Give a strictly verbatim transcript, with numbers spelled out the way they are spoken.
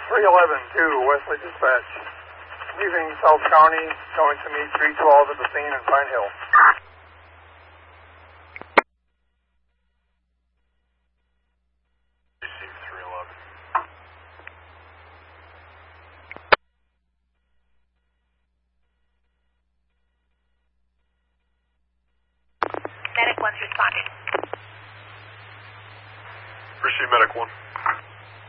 three eleven two, Wesley Dispatch. Leaving South County, going to meet three twelve at the scene in Pine Hill. Receive three eleven. Medic one's responding. Receive medic one.